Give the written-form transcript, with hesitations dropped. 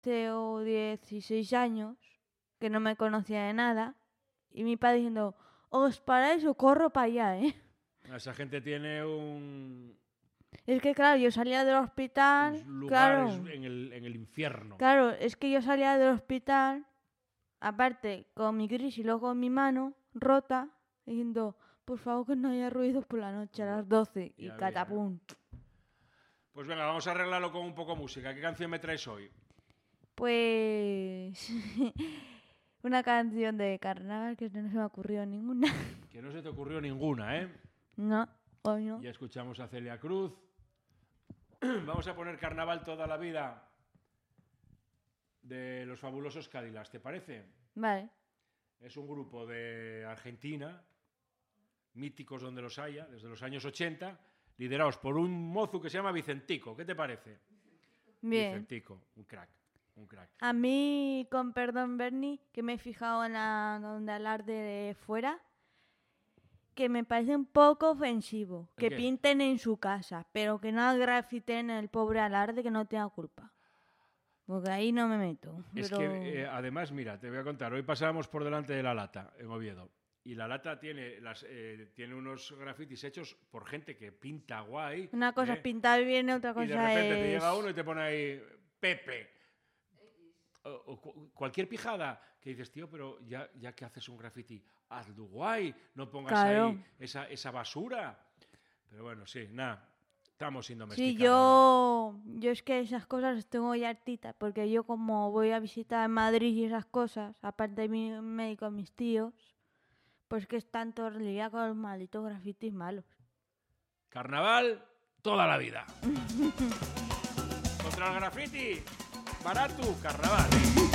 o 16 años, que no me conocía de nada, y mi padre diciendo, os paráis o corro para allá, ¿eh? Esa gente tiene un Es que claro, yo salía del hospital, lugar claro, en el infierno. claro, es que yo salía del hospital, aparte con mi gris y luego con mi mano rota, diciendo, por favor que no haya ruidos por la noche a las 12 y Ya catapum. Pues venga, vamos a arreglarlo con un poco de música. ¿Qué canción me traes hoy? Pues una canción de carnaval que no se me ocurrió ninguna. Que no se te ocurrió ninguna, ¿eh? No, hoy no. Ya escuchamos a Celia Cruz. Vamos a poner Carnaval toda la vida de los fabulosos Cadillacs, ¿te parece? Vale. Es un grupo de Argentina, míticos donde los haya, desde los años 80, liderados por un mozo que se llama Vicentico. ¿Qué te parece? Bien. Vicentico, un crack. A mí, con perdón, Bernie, que me he fijado en la onda alarde de fuera, que me parece un poco ofensivo. ¿El Que qué? pinten en su casa, pero que no grafiten el pobre alarde que no tenga culpa. Porque ahí no me meto. Es pero... que, además, mira, te voy a contar. Hoy pasábamos por delante de La Lata, en Oviedo. Y La Lata tiene unos grafitis hechos por gente que pinta guay. Una cosa es pintar bien y otra cosa y de repente es... te llega uno y te pone ahí Pepe. O cualquier pijada que dices, tío, pero ya que haces un graffiti, hazlo guay, no pongas Claro. ahí esa basura. Pero bueno, sí, nada, estamos sin Sí, domesticar. yo es que esas cosas las tengo ya hartitas, porque yo como voy a visitar Madrid y esas cosas, aparte de mi médico, mis tíos, pues que están todo el día con los malditos grafitis malos. Carnaval, toda la vida. Contra el graffiti, barato, carnaval.